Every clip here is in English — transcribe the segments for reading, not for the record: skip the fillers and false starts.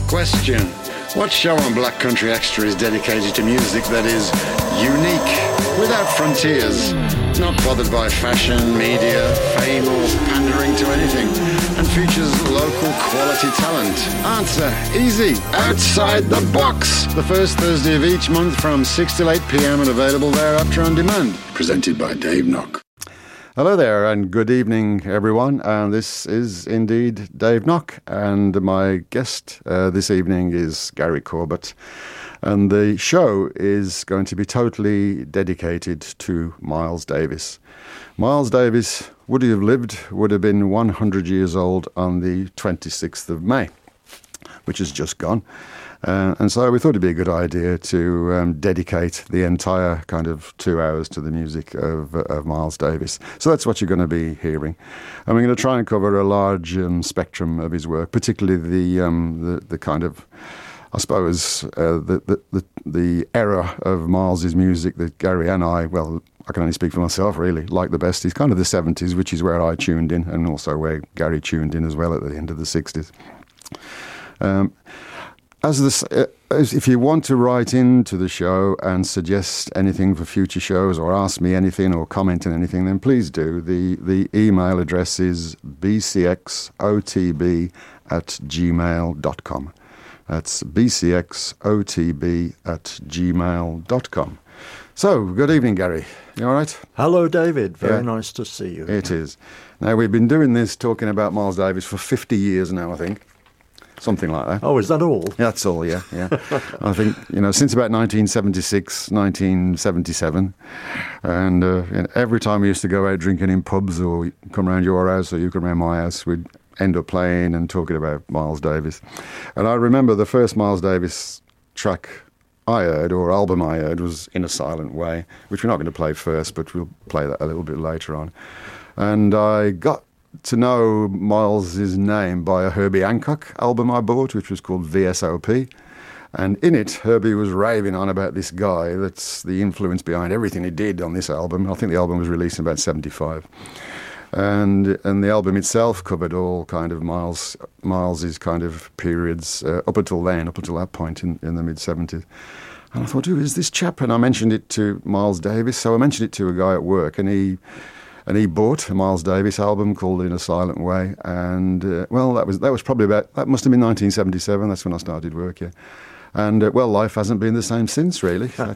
Question: what show on Black Country Extra is dedicated to music that is unique, without frontiers, not bothered by fashion, media, fame or pandering to anything, and features local quality talent? Answer: easy. Outside the Box. The first Thursday of each month from 6 till 8 p.m. and available thereafter on demand. Presented by Dave Knock. Hello there and good evening everyone, and this is indeed Dave Knock, and my guest this evening is Gary Corbett, and the show is going to be totally dedicated to Miles Davis. Miles Davis, would he have lived, would have been 100 years old on the 26th of May, which has just gone. And so we thought it'd be a good idea to dedicate the entire kind of 2 hours to the music of Miles Davis. So that's what you're going to be hearing. And we're going to try and cover a large spectrum of his work, particularly the kind of, I suppose, the era of Miles's music that Gary and I can only speak for myself, really, like the best. He's kind of the 70s, which is where I tuned in, and also where Gary tuned in as well at the end of the 60s. If you want to write into the show and suggest anything for future shows or ask me anything or comment on anything, then please do. The email address is bcxotb@gmail.com. That's bcxotb@gmail.com. So, good evening, Gary. You all right? Hello, David. Very nice to see you. It is. Now, we've been doing this, talking about Miles Davis for 50 years now, I think. Something like that. Oh, is that all? That's all, yeah. I think, since about 1976, 1977. And every time we used to go out drinking in pubs or come round your house or you come round my house, we'd end up playing and talking about Miles Davis. And I remember the first Miles Davis track I heard, or album I heard, was In a Silent Way, which we're not going to play first, but we'll play that a little bit later on. And I got to know Miles's name by a Herbie Hancock album I bought, which was called VSOP. And in it, Herbie was raving on about this guy that's the influence behind everything he did on this album. I think the album was released in about 75. And the album itself covered all kind of Miles's kind of periods up until that point in the mid-70s. And I thought, who is this chap? And I mentioned it to Miles Davis. So I mentioned it to a guy at work, and he bought a Miles Davis album called In a Silent Way, and that was probably that must have been 1977. That's when I started work, yeah. And life hasn't been the same since, really. How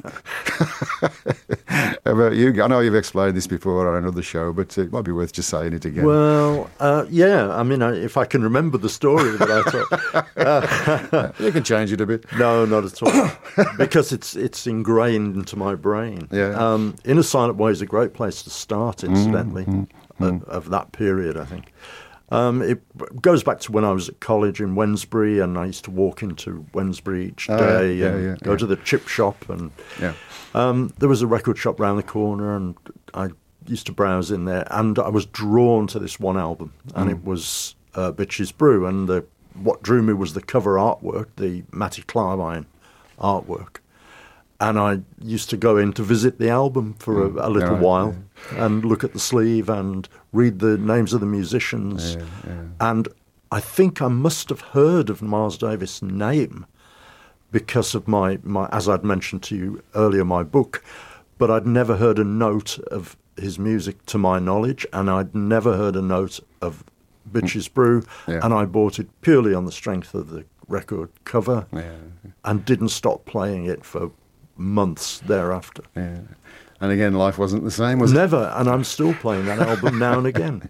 about you? I know you've explained this before on another show, but it might be worth just saying it again. Well, yeah. I mean, if I can remember the story that I thought, you can change it a bit. No, not at all, because it's ingrained into my brain. Yeah. In a Silent Way is a great place to start, incidentally, of that period, I think. It goes back to when I was at college in Wednesbury, and I used to walk into Wednesbury each day and go to the chip shop. And there was a record shop round the corner, and I used to browse in there. And I was drawn to this one album, and it was Bitches Brew. And what drew me was the cover artwork, the Matty Clarvine artwork. And I used to go in to visit the album for a little while and look at the sleeve and read the names of the musicians. And I think I must have heard of Miles Davis' name because of my, as I'd mentioned to you earlier, my book. But I'd never heard a note of his music to my knowledge, and I'd never heard a note of Bitches Brew. And I bought it purely on the strength of the record cover and didn't stop playing it for months thereafter. And again, life wasn't the same, was it? Never, and I'm still playing that album now and again.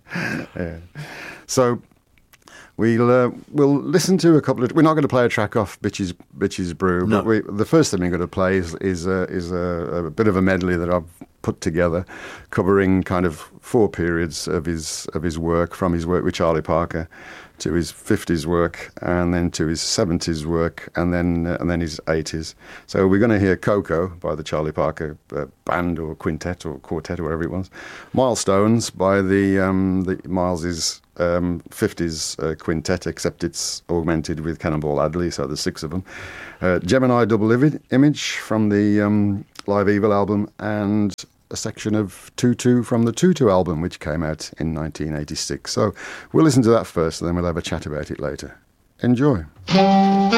So we'll listen to a couple of. We're not going to play a track off Bitches Brew, no. But the first thing we're going to play is a bit of a medley that I've put together, covering kind of 4 periods of his work, from his work with Charlie Parker to his 50s work, and then to his 70s work, and then his 80s. So we're going to hear Coco by the Charlie Parker band or quintet or quartet or whatever it was. Milestones by the Miles's 50s quintet, except it's augmented with Cannonball Adderley, so there's 6 of them. Gemini Double Image from the Live Evil album, and a section of Tutu from the Tutu album, which came out in 1986. So we'll listen to that first, and then we'll have a chat about it later. Enjoy.